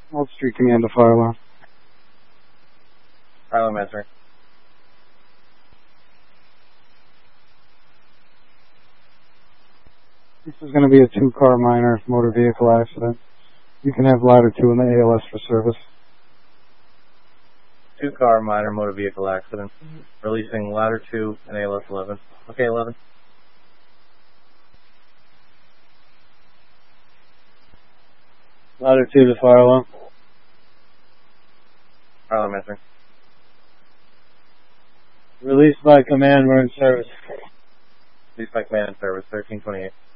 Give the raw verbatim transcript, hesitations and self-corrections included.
Old Street Command to fire alarm. Fire alarm answering. This is going to be a two-car minor motor vehicle accident. You can have ladder two in the A L S for service. Two-car minor motor vehicle accident. Releasing ladder two and A L S eleven. Okay, eleven. Ladder two to fire alarm. Fire alarm answering. Released by command, we're in service. Released by command and service, thirteen twenty-eight.